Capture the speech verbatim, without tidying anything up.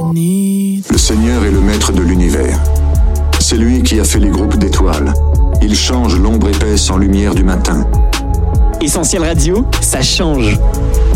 Le Seigneur est le maître de l'univers. C'est lui qui a fait les groupes d'étoiles. Il change l'ombre épaisse en lumière du matin. Essentiel Radio, ça change.